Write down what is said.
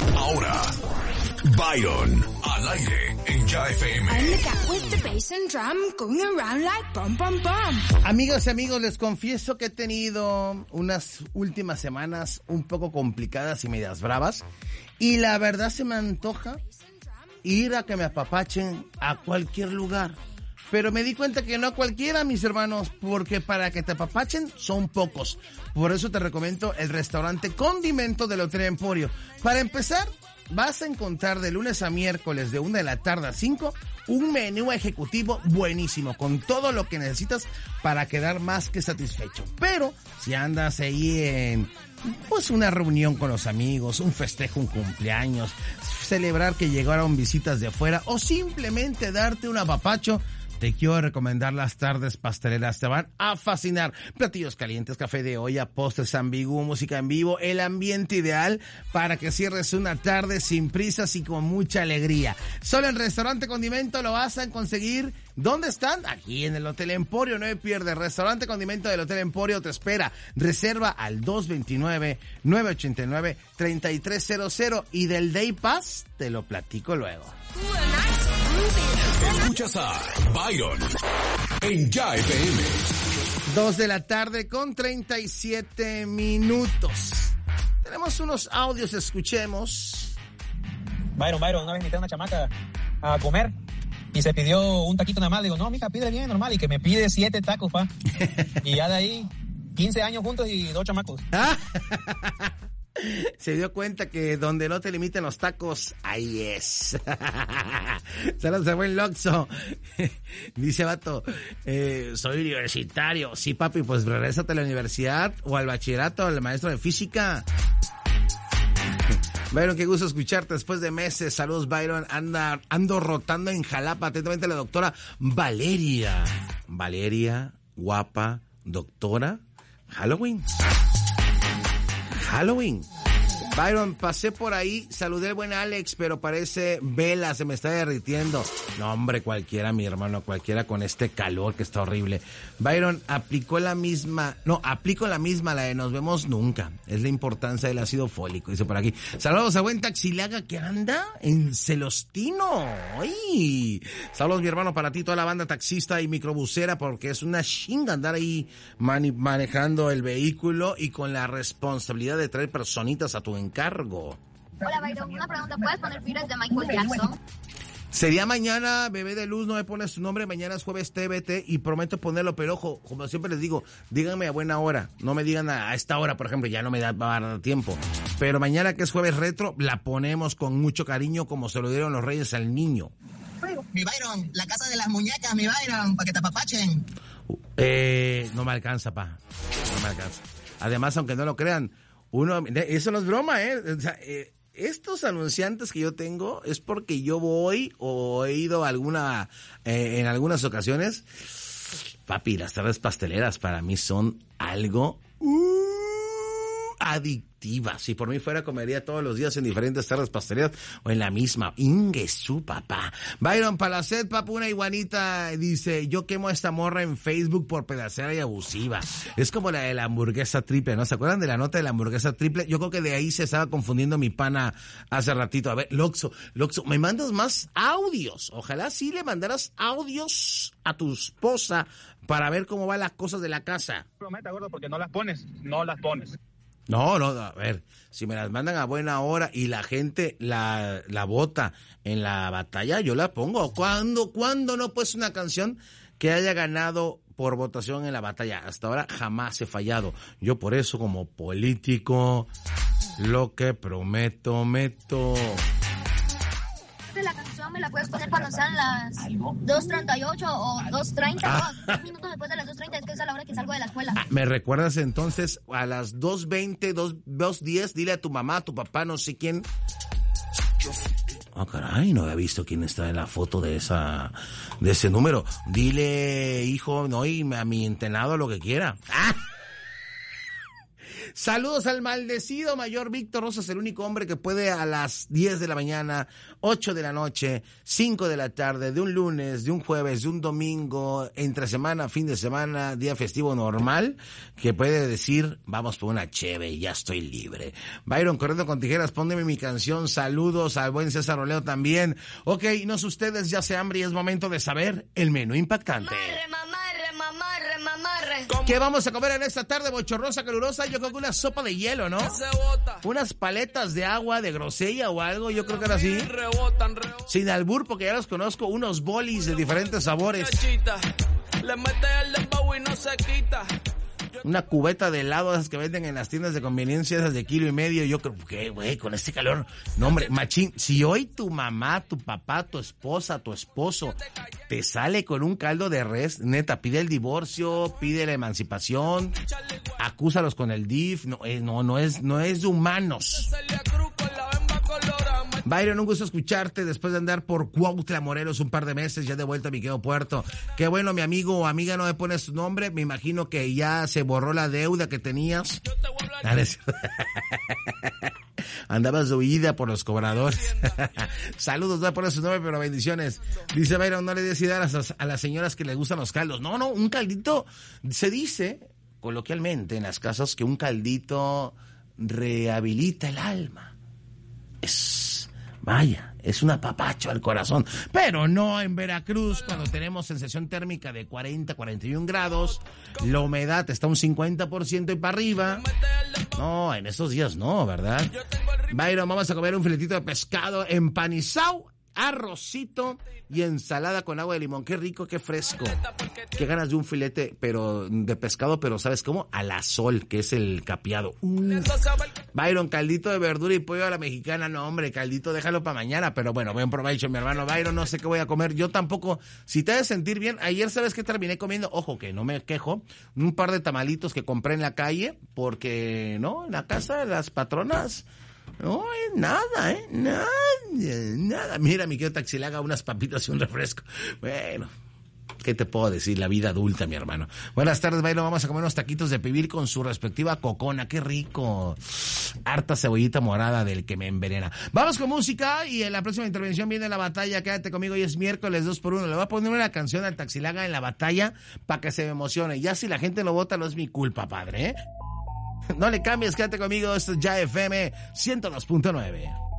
Ahora, Byron, al aire en Ya FM. Amigas y amigos, les confieso que he tenido unas últimas semanas un poco complicadas y medias bravas. Y la verdad se me antoja ir a que me apapachen a cualquier lugar. Pero me di cuenta que no a cualquiera, mis hermanos, porque para que te apapachen son pocos. Por eso te recomiendo el restaurante Condimento del Hotel Emporio. Para empezar, vas a encontrar de lunes a miércoles de 1 de la tarde a 5 un menú ejecutivo buenísimo, con todo lo que necesitas para quedar más que satisfecho. Pero si andas ahí en una reunión con los amigos, un festejo, un cumpleaños, celebrar que llegaron visitas de afuera o simplemente darte un apapacho, te quiero recomendar las tardes pasteleras. Te van a fascinar. Platillos calientes, café de olla, postres ambiguos, música en vivo, el ambiente ideal para que cierres una tarde sin prisas y con mucha alegría. Solo en Restaurante Condimento lo vas a conseguir. ¿Dónde están? Aquí en el Hotel Emporio, no me pierdes. Restaurante Condimento del Hotel Emporio te espera. Reserva al 229-989-3300 y del Day Pass te lo platico luego. Escuchas a Byron en Ya FM. 2 de la tarde con 37 minutos. Tenemos unos audios, escuchemos. Byron, una vez invité a una chamaca a comer y se pidió un taquito nada más. Le digo, no, mija, pide bien, normal. Y que me pide 7 tacos, pa. Y ya de ahí, 15 años juntos y 2 chamacos. Se dio cuenta que donde no te limiten los tacos, ahí es. Saludos a buen Loxo. Dice vato, soy universitario. Sí, papi, pues regrésate a la universidad o al bachillerato, al maestro de física. Byron, qué gusto escucharte después de meses. Saludos, Byron. Ando rotando en Jalapa. Atentamente la doctora Valeria. Valeria, guapa, doctora. Halloween. Byron, pasé por ahí, saludé al buen Alex, pero parece vela, se me está derritiendo. No, hombre, cualquiera, mi hermano, cualquiera con este calor que está horrible. Byron, aplico la misma, la de nos vemos nunca. Es la importancia del ácido fólico, dice por aquí. Saludos a buen Taxilaga que anda en Celostino. ¡Ay! Saludos, mi hermano, para ti, toda la banda taxista y microbusera, porque es una chinga andar ahí manejando el vehículo y con la responsabilidad de traer personitas a tu encargo. Hola, Byron, una pregunta, ¿puedes poner Fearless de Michael Jackson? Sería mañana, bebé de luz, no me pones tu nombre, mañana es jueves TBT y prometo ponerlo, pero ojo, como siempre les digo, díganme a buena hora, no me digan a esta hora, por ejemplo, ya no me va a dar tiempo, pero mañana que es jueves retro, la ponemos con mucho cariño como se lo dieron los reyes al niño. Mi Byron, la casa de las muñecas, mi Byron, para que te apapachen. No me alcanza, no me alcanza. Además, aunque no lo crean, eso no es broma, o sea, estos anunciantes que yo tengo es porque yo voy o he ido en algunas ocasiones. Papi, las tardes pasteleras para mí son algo adictivas. Si por mí fuera, comería todos los días en diferentes tardes pasteleras o en la misma. Inguesú, papá. Byron Palacet, papá, una iguanita, dice, yo quemo a esta morra en Facebook por pedacera y abusiva. Es como la de la hamburguesa triple, ¿no? ¿Se acuerdan de la nota de la hamburguesa triple? Yo creo que de ahí se estaba confundiendo mi pana hace ratito. A ver, Loxo, me mandas más audios. Ojalá sí le mandaras audios a tu esposa para ver cómo van las cosas de la casa. Prometa, gordo, porque no las pones. No, a ver, si me las mandan a buena hora y la gente la vota en la batalla, yo la pongo. ¿Cuándo no pues una canción que haya ganado por votación en la batalla? Hasta ahora jamás he fallado. Yo por eso, como político, lo que prometo, meto. La canción me la puedes poner cuando sean las 2:38 o 2:30, 2 minutos después de las 2:30, es que es a la hora que salgo de la escuela. ¿Me recuerdas entonces a las 2:20, 2:10? Dile a tu mamá, a tu papá, no sé quién. Caray, no había visto quién está en la foto de ese número. Dile, hijo, no, y a mi entrenado lo que quiera. Saludos al maldecido mayor Víctor Rosas, el único hombre que puede a las 10 de la mañana, 8 de la noche, 5 de la tarde, de un lunes, de un jueves, de un domingo, entre semana, fin de semana, día festivo normal, que puede decir, vamos por una cheve y ya estoy libre. Byron, corriendo con tijeras, póndeme mi canción. Saludos al buen César Oleo también. Ok, no sé ustedes, ya se hambre y es momento de saber el menú impactante. ¿Qué vamos a comer en esta tarde bochorrosa, calurosa? Yo creo que una sopa de hielo, ¿no? Unas paletas de agua de grosella o algo, yo creo que era así. Sin albur, porque ya los conozco, unos bolis de diferentes sabores. Una cubeta de helado, esas que venden en las tiendas de conveniencia, esas de 1,5 kilos. Yo creo que, güey, con este calor, no, hombre, machín, si hoy tu mamá, tu papá, tu esposa, tu esposo te sale con un caldo de res, neta, pide el divorcio, pide la emancipación, acúsalos con el DIF, no es de humanos. Byron, un gusto escucharte después de andar por Cuautla, Morelos, un par de meses, ya de vuelta a mi querido puerto. Qué bueno, mi amigo o amiga, no me pones tu nombre, me imagino que ya se borró la deuda que tenías. Andabas de huida por los cobradores. Saludos, no me pones su nombre, pero bendiciones. Dice Byron, no le des idea a las señoras que les gustan los caldos. No, un caldito, se dice coloquialmente en las casas que un caldito rehabilita el alma. Es un apapacho al corazón, pero no en Veracruz, cuando tenemos sensación térmica de 40, 41 grados, la humedad está un 50% y para arriba. No, en estos días no, ¿verdad? Byron, vamos a comer un filetito de pescado empanizado, arrocito y ensalada con agua de limón. Qué rico, qué fresco. Qué ganas de un filete pero de pescado, pero ¿sabes cómo? A la sol, que es el capeado. Byron, caldito de verdura y pollo a la mexicana. No, hombre, caldito déjalo para mañana, pero bueno, buen provecho, mi hermano Byron. No sé qué voy a comer, yo tampoco. Si te debes sentir bien, ayer ¿sabes qué terminé comiendo? Ojo, que no me quejo, un par de tamalitos que compré en la calle, porque, ¿no? En la casa de las patronas no es nada, nada. Mira, mi querido Taxilaga, unas papitas y un refresco. Bueno, ¿qué te puedo decir? La vida adulta, mi hermano. Buenas tardes, Byron. Vamos a comer unos taquitos de pibil con su respectiva cocona. ¡Qué rico! Harta cebollita morada del que me envenena. Vamos con música y en la próxima intervención viene la batalla. Quédate conmigo, hoy es miércoles 2x1. Le voy a poner una canción al Taxilaga en la batalla para que se me emocione. Ya si la gente lo vota no es mi culpa, padre, ¿eh? No le cambies, quédate conmigo. Esto es Ya FM 102.9.